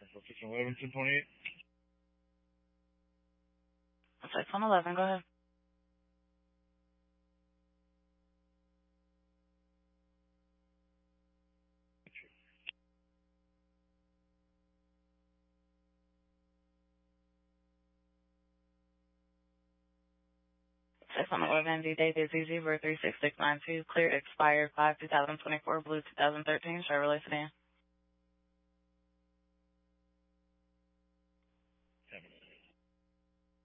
Location 11, 1028. That's 111, go ahead. That's 111, D-Date is easy, 36692, clear, expired 5/2024, blue 2013, Chevrolet sedan.